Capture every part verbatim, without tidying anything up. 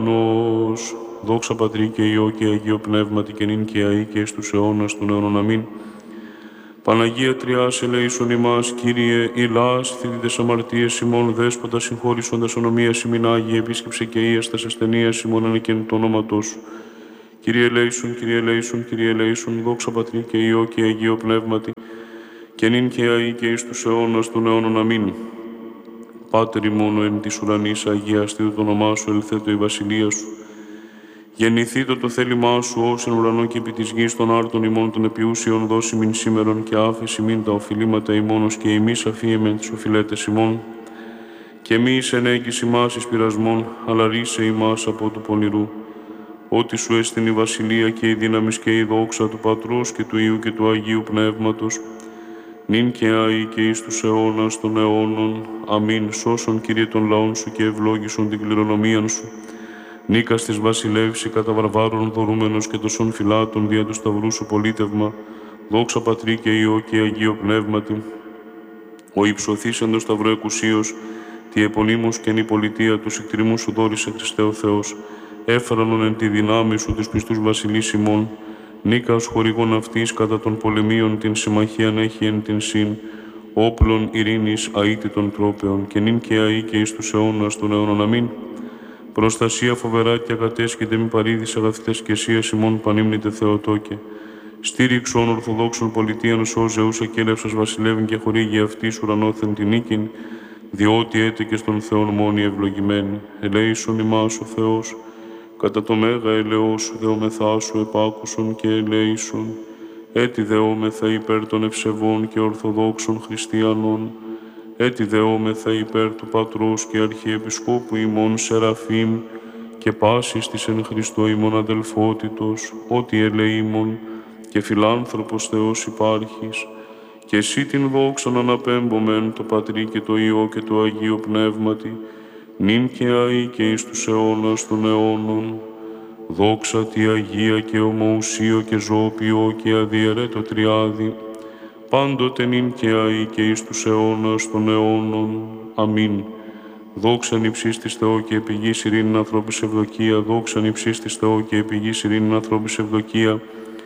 Νος, δόξα Πατρί και Υιό και Αγίο Πνεύματι και νυν και αεί και εις τους αιώνας των αιώνων. Αμήν. Παναγία Τριάς ελέησον ημάς, Κύριε, ηλάς, θύτητες αμαρτίες ημών, Δέσποτα συγχώρησοντας ονομίας ημίν Άγιε, επίσκεψε και ίας τας ασθενείας ημών ανεκέν το όνοματός σου. Κύριε ελέησον, Κύριε ελέησον, Κύριε ελέησον, δόξα Πατρί και Υιό και Αγίο Πνεύματι και νυν και αεί και εις τους αιώνας των αιώνων. Αμήν. Πάτερ ημών εν της ουρανής, αγιαστήτω το όνομά σου, ελθέτω η βασιλεία σου. Γεννηθήτω το θέλημά σου, ως εν ουρανό και επί της γης των άρτων ημών των επιούσιων, δώσει μην σήμερον και άφεση μην τα οφειλήματα ημώνος και ημείς αφίεμεν τις οφειλέτες ημών. Και μη εις ενέγγις ημάς εις πειρασμών, αλλά ρίσε ημάς από του πονηρού. Ότι σου έστειν η βασιλεία και η δύναμις και η δόξα του Πατρός και του Υιού και του Αγίου Πνεύματος, νυν και αεί και εις τους αιώνας των αιώνων. Αμήν. Σώσον, Κύριε, των λαών σου και ευλόγησον την κληρονομίαν σου. Νίκας της βασιλεύση κατά βαρβάρων δωρούμενος και τοσών φυλάτων δια του σταυρού σου πολίτευμα. Δόξα Πατρί και Υιό και Αγίο Πνεύματι. Ο υψωθής εν το σταυρό εκουσίως, τη επωνύμους και εν η πολιτεία του εκτριμού σου δόρισε Χριστέ ο Θεός. Έφρανον εν τη δυνάμει σου τους πιστούς βασιλείς ημών. Νίκας χορηγών αυτής κατά των πολεμίων την συμμαχίαν έχει εν την συν. Όπλων ειρήνης αίτητων τρόπεων και νυν και αεί και εις τους αιώνας των αιώνων. Αμήν. Προστασία φοβερά και ακατέσχεται μη παρήδης αγαθητές και εσίας ημών πανύμνητε Θεοτόκε. Στήριξον ορθοδόξων πολιτείαν σώζε ζεούσα και έλευσας βασιλεύν και χορήγει αυτής ουρανόθεν την νίκην, διότι έτεκε στον Θεόν μόνοι ευλογημένοι. Ελέησον ημάς ο Θεός, κατά το μέγα ελεός σου δεόμεθά σου επάκουσον και ελέησον. Έτι δεόμεθα υπέρ των ευσεβών και ορθοδόξων χριστιανών. Έτι δεόμεθα υπέρ του Πατρός και Αρχιεπισκόπου ημών Σεραφείμ και πάσης της εν Χριστώ ημών αδελφότητος, ότι ελεήμων και φιλάνθρωπος Θεός υπάρχεις, και εσύ την δόξαν αναπέμπομεν το Πατρί και το Υιό και το Αγίο Πνεύματι, νυν και αεί και εις τους αιώνας των αιώνων. Δόξα τη Αγία και ομοουσίο και ζωοποιό και αδιαιρέτω Τριάδη, πάντοτε νυν και αεί και εις τους αιώνας των αιώνων. Αμήν. Δόξαν υψίστης της Θεό και επί γης ειρήνην ανθρώπης ευδοκία, δόξαν υψίστης της Θεό και επί γης ειρήνην ανθρώπης ευδοκία,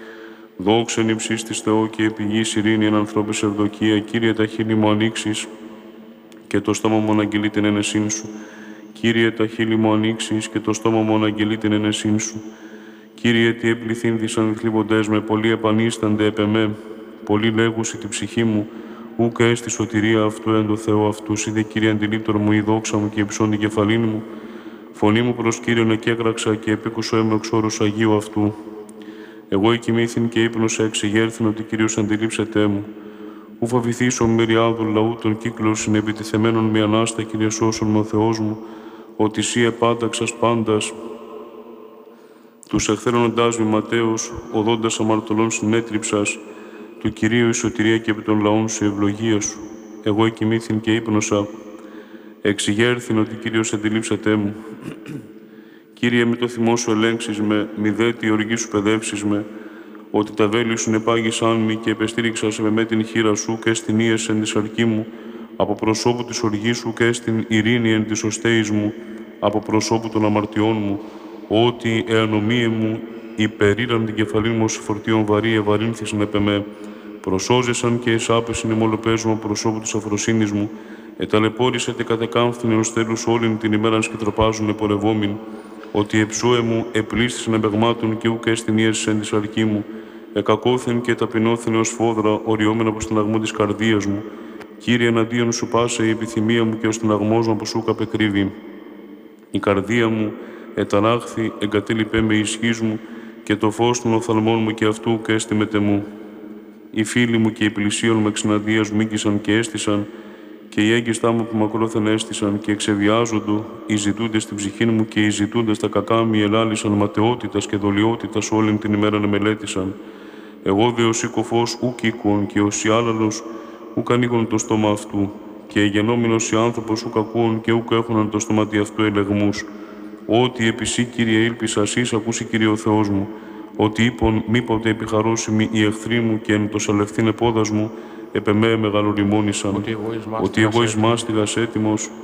δόξαν υψίστης της Θεό και επί γης ειρήνην ανθρώπης ευδοκία. Κύριε, τα χείλη μου ανοίξεις και το στόμα μου αναγγελεί την ένεσήν σου. Κύριε, τα χείλη μου ανοίξεις και το στόμα μου αναγγελεί την ένεσήν σου. Κύριε, τι επληθύνθησαν οι θλίβοντές με, πολλοί επανίστανται επ' εμέ. Πολλοί λέγουσι την ψυχή μου, ούκ έστι σωτηρία αυτού εν το Θεό αυτούς. Είδε, Κύριε, αντιλήπτορ μου η δόξα μου και υψών την κεφαλήν μου. Φωνή μου προς Κύριον εκέκραξα και επίκουσο έμαι εξ όρους Αγίου αυτού. Εγώ εκοιμήθην και ύπνοσα εξηγέρθην ότι Κύριος αντιλήψετέ μου. Ου φοβηθήσω μυριάδου λαού των κύκλων συνεπιτιθεμένων μη ανάστα, Κύριε, σώσον με ο Θεός μου, ότι σύ επάνταξας πάντας. Τους εχθέρονοντάς μη Ματέους, οδόντας αμαρτωλών συνέτριψας, του Κυρίου η σωτηρία και επί των λαών σου η ευλογία σου. Εγώ εκοιμήθην και ύπνοσα, εξηγέρθην ότι Κύριος αντιλήψετέ μου. Κύριε, με το θυμό σου ελέγξεις με, μη δε τη οργή σου παιδεύσεις με, ότι τα βέλη σου νεπάγησαν μη και επεστήριξας με με την χείρα σου και στην ίες εν της αρκή μου, από προσώπου της οργής σου και στην ειρήνη εν της οστέης μου, από προσώπου των αμαρτιών μου, ότι εανομίε μου υπερήραν την κεφαλή μου ως φορτίων βαρύ ευαρύνθησαν επ' εμέ, προσώζεσαν και εσάπεσιν εμολοπαίζουμε προσώπου της αφροσύνης μου, εταλαιπώρησετε κατεκάμφθην έως τέλους όλην την ημέραν σκητροπάζουν επορευόμην, ότι εψούε μου επλήστησαν εμπεγμάτων και ούκ έστιν ίεσης εν της αρκή μου, εκακόθεν και ταπεινώθεν ως φόδρα, οριόμενα από την αγμό της καρδίας μου. Κύριε, εναντίον σου πάσε η επιθυμία μου και ως την αγμός μου από σου καπεκρύβει. Η καρδία μου ετανάχθη, εγκατέλειπέ με ισχύς μου και το φως των οφθαλμών μου και αυτού και έστιμετε μου. Οι φίλοι μου και οι πλησίων με εξυναντίας μου μίκησαν και έστησαν, και οι έγκυστά μου που μακρόθεν έστησαν και εξεβιάζοντο, οι ζητούντες στην ψυχή μου και οι ζητούντες τα κακά μη ελάλησαν ματαιότητας και δολιότητας όλην την ημέρα να μελέτησαν. Εγώ δε ως οικοφός ουκ οίκουον και ως άλλαλος ουκ ανοίγον το στόμα αυτού, και γενόμενος οι άνθρωπος ουκ ακούων και ουκ έχωναν το στόματι αυτού ελεγμούς. Ότι επί σύ, Κύριε, ήλπισα σεις ακούσει, Κύριε ο Θεός μου, ότι είπον μήποτε επιχαρώσιμοι οι εχθροί μου και εν το σαλευθύν επόδας μου, επ' εμέ μεγαλολιμόνησαν, ότι εγώ εις μάστιγας έτοιμος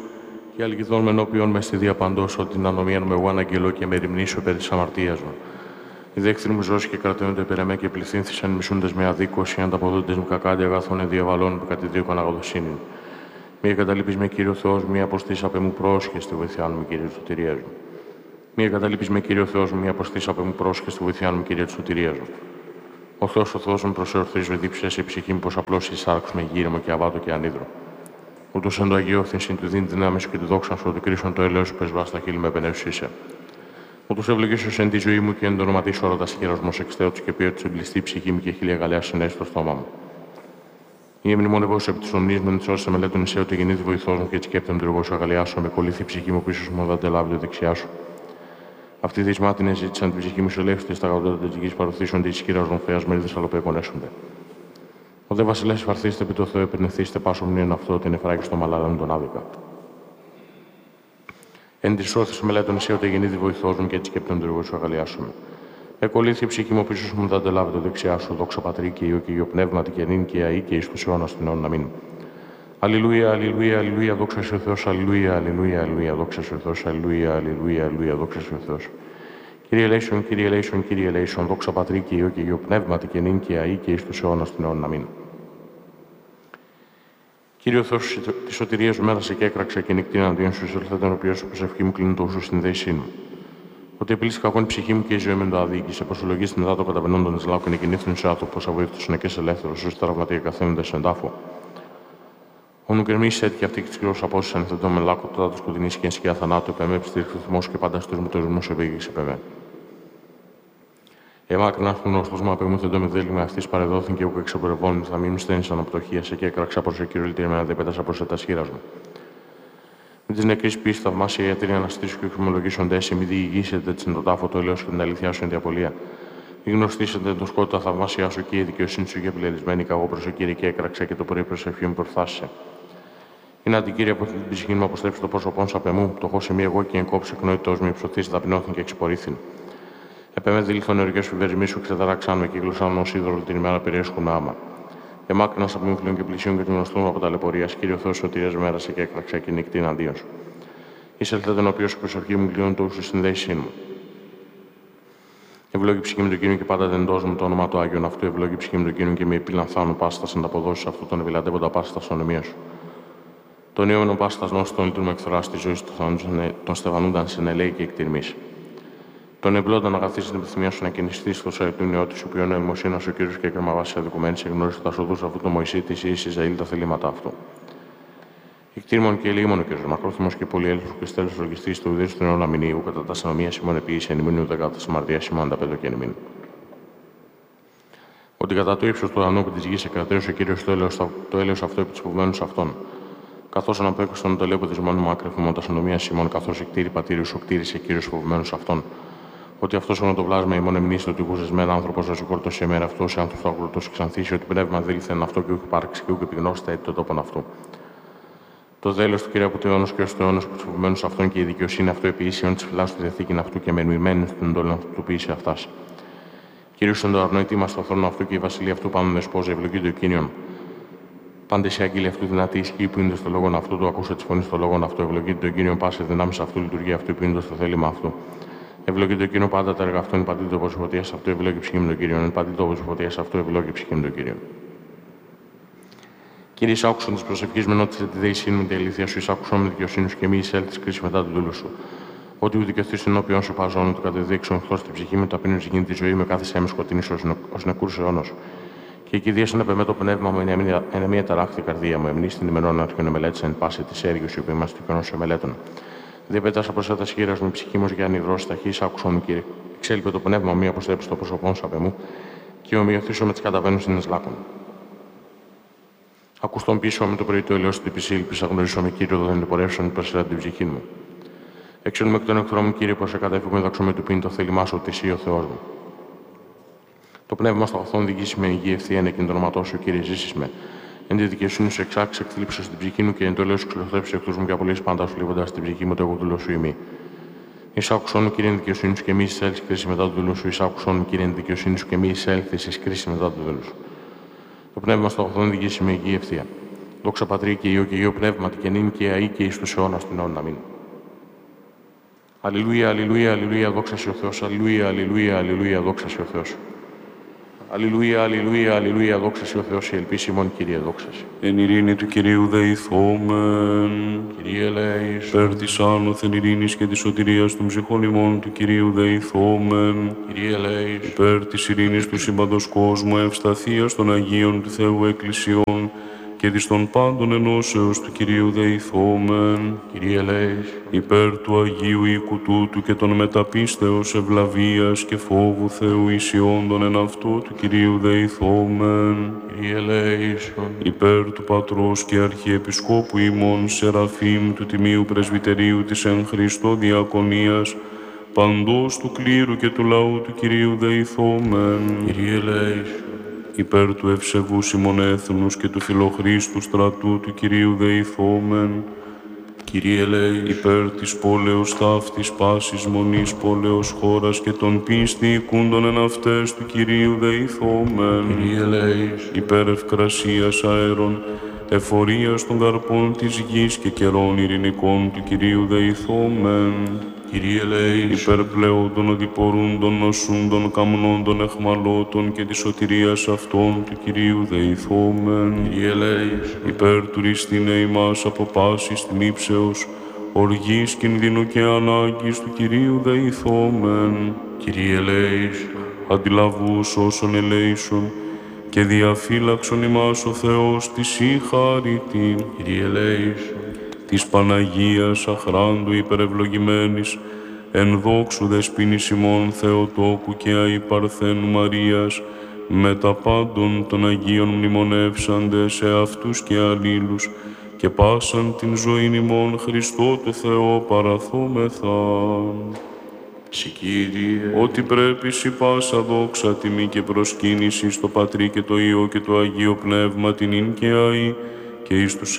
και αλγηθών μεν όποιον με στη διαπαντός, ότι την ανομίαν με εγώ αναγγελώ και με ρημνήσω περί της αμαρτίας μου. Οι δέχτροι μου ζώσει και κρατέονται περ' εμέ και πληθύνθησαν μισούντες με αδίκωση, ανταποδόντες μου κακάντι αγαθών ενδιαβαλών που κατηδίωκαν αγαδοσύνην. Μία καταλήπεις με Κύριο Θεός, μία αποστής απ' εμού πρόσχε στη βοηθειά μου, Κύριε της σωτηρίας μου. Μία καταλήπεις με Κύριο Θεός, μία αποστής απ' εμού πρόσχε στη βοηθειά μου, Κύριε της σωτηρίας μου. Ο Θεός ο Θεός μου προσεορθρίζω, δίψε σε ψυχή μου πως απλώς η σάρξ με γύρεμο και αβάτο και ανίδρο. Ούτως εν το αγιώθυνσιν του δίνει δυνάμει σου και τη δόξα σου, ότι κρίσον το έλεος σου πεσβά στα χείλη με επενέσουσίσε. Ούτως ευλογήσω εν τη ζωή μου και εν το ονοματίσω όλα τα σχερασμός εξτέωτος και ποιότητας εμπλιστή ψυχή μου και χίλια γαλέα συνέσει στο στόμα μου. Η εμνημονευόση επί της ομνής μου, εν της ώσης μελέτων εσέ, ότι γεννήθη βοηθός μου και τη σκέπτον του εγώ σου αγαλιάσω, με κολλήθη η ψυχή μου πίσω σου μου δαντελάβει το δεξιά σου. Αυτή τη μάτινε ζήτησαν την ψυχή μου σε ελεύθερη στα γαουδότητα τη γη παροθήσονται ει χειράζων θεά μερίδε αλλοπέκων έσονται. Ο δε βασιλέα φαρθίστε επί το Θεό, επενεθείστε πάσο μνήεν αυτό, την εφράγει στο μαλάδαν τον άδικα. Εν τη σώθη μελέτων εσύ, ότι γεννήθη βοηθός μου και τη σκέπτον του εγώ σου αγαλιάσω. Εκολύθη η ψυχή μου πίσω σου μου δαντελάβει το δεξιά σου, δόξα πατρί και ιό και ιό πνεύματι και νυν και αή και εις τους αιώνας των αιώνων. Αμήν. Αλληλούια, αλληλούια, αλληλούια, δόξα σε ο Θεός, αλληλούια, αλληλούια, αλληλούια, δόξα σε ο Θεός, αλληλούια, αλληλούια, αλληλούια, δόξα σε ο Θεός. Κύριε ελέησον, Κύριε ελέησον, Κύριε ελέησον, δόξα πατρί και ιό και ιό πνεύματι και νυν και αή και εις τους αιώνας των αιώνων. Αμήν. Κύριε ο Θεός της σωτηρίας μου μέρασε και έκραξε και νυχτήν αντίον σου, εισελθέτων ο οποίος προσευχή μου κλείνει το ούσου στην δέησή μου. Ότι επίλυση κακόν ψυχή μου και η ζωή με το αδίκησε, προσολογή στην εδά των καταβενόντων τη λάου και νικηνύφθην σε άτομο, πως αβοήθητος είναι και σε ελεύθερο, ω τραυματία καθένοντα σε εντάφο. Ο νουκερμή έτυχε και αυτή τη σκληρό απόσταση ανεθετό με λάκκο, το τάτο σκοτεινή και εν σκιά θανάτου, επεμέ, ψήφι θυμό και πάντα στου μου το ρυθμό σε βήγη επεμέ. Εμάκρινα στον ορθό μου απ' εμού θεντό με δέλημα αυτή παρεδόθην και εγώ εξωπερβώνει, θα μην στένει αναπτωχία σε και έκραξα προ εκείνο λυτήρια δεν πέτασα προ τα σχήρα μου. Με τη νεκρή πίστη θαυμάσια ιατρία αναστήσου και εξομολογήσονται έσαι, μη διηγήσετε την το τάφο το έλεος και την αληθιά σου εν διαπολία. Μη γνωστήσετε τον σκότω τα θαυμάσια σου και η δικαιοσύνη σου και επιλερισμένη καγώ προς ο Κύριε και έκραξα και το πρωί προσευχή μου προφθάσισε. Είναι αντικύρια από την ψυχή μου αποστρέψει το πρόσωπό σου απ' εμού, το χώσε μη εγώ και εγκόψε εκνόητός μου υψωθείς, ταπεινώθην και εξυπορήθην. Επεμέ δηλήθων ερωγές σου βερισμί σου ξεταράξαν με και γλωσσάν ω είδωλο την ημέρα περιέσχουν άμα. Εμάκρινα από μύφλων και πλησίων και του γνωστού από ταλαιπωρία, Κύριο Θεό, σωτηρίας μέρασε και έκραξε και νυχτή εναντίον σου. Εισελθέ τον οποίο σου προσευχή μου κλείνουν το ούσου στην δέησή μου. Ευλόγη ψυχή με τον Κύριο και πάντα δεν δώσ' μου το όνομα του Άγιον αυτού. Ευλόγη ψυχή με τον Κύριο και με επίλανθάνου πάστα ανταποδόσει αυτού τον ευηλαντεύοντα πάστα στον ονομία σου. Τον ιόμενο πάστα νόστον λειτουργούν με εκθρά στη ζωή του Θεού, τον στεβανούνταν σε νελέη και εκτιρμή. Τον ευλόνταν αγαθή στην επιθυμία σου να κινηστεί στο σαϊ του νεότη σου, ποιον ελμοσίνα ο Κύριο και κρεμαβάσει αδικουμένη, σε γνώρισε τα σοδού αυτού του Μωυσή τη ή Ιζαήλ τα θελήματα αυτού. Ικτήρμον και ελίμον και μακρόθυμο και πολυέλθο και στέλνο λογιστή του ουδή του αιώνα μηνύου, κατά τα συνομία σημών επίηση ενημείνου δεκάτα μαρτία σημών ανταπέτω και ενημείνου. Ότι κατά το ύψο του ανώπου τη γη εκρατέωσε ο Κύριο το έλεο αυτό επί του φοβμένου αυτών. Καθώ αναπέκουσαν το λέμπο τη μόνο μου άκρεφημον τα συνομία σημών, καθώ εκτήρη πατήριου σου κτήρισε Κύριο φοβμένου αυτών. Ότι αυτό ο νοτοβλάσμα ημών εμνήσει ότι γουζεσμένα άνθρωπο ο συγχώρτωσε μέρα αυτό, σε άνθρωπο αγροτό ξανθήσει, ότι πνεύμα δήλθεν αυτό και ούκ υπάρξει και ούκ επιγνώστα έτη το τόπον αυτού. Το δέλο του Κυρίου από το αιώνα και ω το αιώνα που του φοβημένου αυτών και η δικαιοσύνη αυτό επίση τη φυλά του διαθήκη αυτού και μενουημένη στην εντόλη αυτού του ποιήση αυτά. Κυρίω στον το αρνόητή μα στο θρόνο αυτού και η βασιλεία αυτού πάνω δεσπόζε ευλογεί το εκείνιον. Πάντε σε αγγείλη αυτού δυνατή ισχύ που είναι στο λόγο αυτού, το ακούσα τη φωνή στο λόγο αυτού, ευλογεί το εκείνιον πάσε δυνάμει αυτού, λειτουργεί αυτού που είναι στο θέλημα αυτού. Ευλογεί το εκείνο πάντα τα έργα αυτού, είναι παντή το προσωπωτία αυτού, ευλόγει ψυχή με τον Κύριο. Είναι παντή το προσωπωτία αυτού, ευλόγει ψυχή με τον Κύριο. Κύριε, άκουσον τη προσευχή με νότισε τη δεησύνη με την αλήθεια σου, εισάκουσον με δικαιοσύνη σου και μη εισέλθει κρίση μετά του δούλου σου. Ότι ο δικαιωθή ενώπιον σου παζώνει, το κατεδείξον χθό στην ψυχή με ταπεινή γίνει τη ζωή με κάθε σέμι σκοτεινή ω νεκούρ αιώνο. Και εκεί δίασαν επεμέ το πνεύμα μου, είναι μία ταράχτη καρδία μου, εμνή στην ημερών αρχιον μελέτησε εν πάση τη έργη σου που είμαστε και όσο μελέτων. Διαπέτασα προ τα σχήρα μου, η ψυχή μου για ανυδρώσει ταχύ, άκουσον μου, Κύριε. Εξέλιπε το πνεύμα μου, αποστρέψει το πρόσωπό σου απ' εμού και ομοιωθήσω με τι καταβαίνουν στην Εσλάκων. Ακουστόν πίσω με το πρωί του ελαιό στην επισήλπη, αγνωρίσω με Κύριο, δεν υπορεύσαν υπερσέρα την ψυχή μου. Έξω με εκ των εχθρών μου, Κύριε, πω εκατέφυγουμε δόξω με του πίνει το θέλημά σου, ότι εσύ ο Θεό μου. Το πνεύμα στο αγαθόν διηγήσει με υγεία ευθεία, είναι και το όνοματό σου, Κύριε, ζήσει με. Εν τη δικαιοσύνη σου εξάξει, εκθλίψω στην ψυχή μου και εν το λέω σου ξυλοθρέψει εκτό μου και απολύσει πάντα σου λίγοντα στην ψυχή μου, το εγώ δούλο σου ημί. Εισάκουσον, Κύριε, εν δικαιοσύνη σου και μη εισέλθει κρίση μετά του δούλου σου. Εισάκουσον, Κύριε, εν δικαιοσύνη σου και μη εισέλθει ει κρίση μετά του δούλου σου. Το πνεύμα στο αγαθόν διηγήσει με υγεία ευθεία. Δόξα Πατρί και Υιό και Υιό Πνεύματι και νυν και αεί και εις τους αιώνας των αιώνων. Αμήν. Αλληλούια, αλληλούια, αλληλούια, δόξα σε ο Θεός. Αλληλούια, αλληλούια, αλληλούια, δόξα σε ο Θεός. Αλληλούια, αλληλούια, αλληλούια, δόξα σε ο Θεός, η ελπίση ημών, Κύριε, δόξα σε. Εν ειρήνη του Κυρίου δεηθόμεν. Κύριε ελέησον. Υπέρ της άνωθεν ειρήνης και της σωτηρίας των ψυχών ημών του Κυρίου δεηθόμεν. Κύριε ελέησον. Υπέρ της ειρήνης του σύμπαντος κόσμου, ευσταθίας των Αγίων του Θεού Εκκλησιών και της των πάντων ενώσεως του Κυρίου δεηθόμεν. Κύριε ελέησον. Υπέρ του Αγίου οίκου τούτου και των μεταπίστεως ευλαβίας και φόβου Θεού ισιόντων εν αυτό του Κυρίου δεηθόμεν. Κύριε ελέησον. Υπέρ του Πατρός και Αρχιεπισκόπου ημών Σεραφείμ του Τιμίου Πρεσβυτερίου της εν Χριστώ Διακονίας, παντός του κλήρου και του λαού του Κυρίου δεηθόμεν. Κύριε ελέησον. Υπέρ του ευσεβούς ημών έθνους και του φιλοχρήστου στρατού του Κυρίου δεηθόμεν. Κύριε ελέησον. Υπέρ της πόλεως ταύτης πάσης μονής πόλεως χώρας και των πίστη οικούντων εν αυτές του Κυρίου δεηθόμεν. Κύριε ελέησον. Υπέρ ευκρασίας αέρων, εφορίας των καρπών της γης και καιρών ειρηνικών του Κυρίου δεηθόμεν. Κύριε ελέησον. Υπέρ πλέοντων οδηπορούντων νοσούντων καμνόντων εχμαλώτων και της σωτηρίας αυτών του Κυρίου δεηθόμεν. Κύριε ελέησον. Υπέρ τουριστήνε ημάς από πάσης την ύψεως, οργής, κινδύνου και ανάγκης του Κυρίου δεηθόμεν. Κύριε ελέησον. Αντιλαβούς όσων ελέησον και διαφύλαξον ημάς ο Θεός της η χάριτην. Κύριε ελέησον. Της Παναγίας αχράντου υπερευλογημένης, εν δόξου δεσποίνης ημών Θεοτόκου και αϊπαρθένου Μαρίας, με τα πάντων των Αγίων μνημονεύσαντε σε αυτούς και αλλήλους, και πάσαν την ζωήν ημών Χριστό το Θεό παραθόμεθα. Συ Κύριε. Ότι πρέπει σοι πάσα δόξα, τιμή και προσκύνηση στο Πατρί και το Υιό και το Αγίο Πνεύμα την ίν και αεί και εις τους